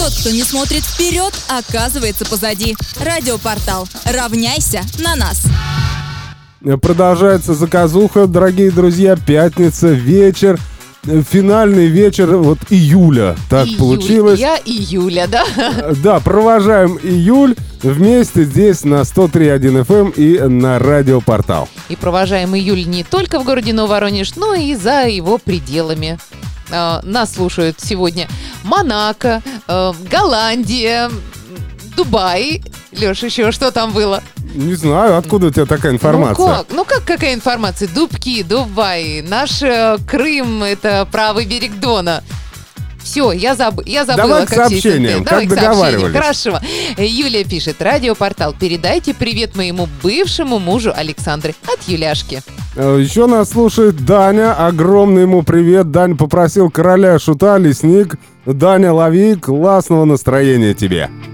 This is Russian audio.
Тот, кто не смотрит вперед, оказывается позади. Радиопортал. Равняйся на нас. Продолжается заказуха, дорогие друзья. Пятница, вечер. Финальный вечер июля. Так получилось. Июля, да? Да, провожаем июль вместе здесь на 103.1 FM и на радиопортал. И провожаем июль не только в городе Нововоронеж, но и за его пределами. Нас слушают сегодня Монако, Голландия, Дубай. Леш, еще что там было? Не знаю, откуда у тебя такая информация? Какая информация? Дубки, Дубай, наш Крым, это правый берег Дона. Все, я забыла. Давай к сообщениям, как договаривались. Хорошо. Юлия пишет: радиопортал, передайте привет моему бывшему мужу Александре от Юляшки. Еще нас слушает Даня. Огромный ему привет. Даня попросил короля шута, лесник. Даня, лови, классного настроения тебе.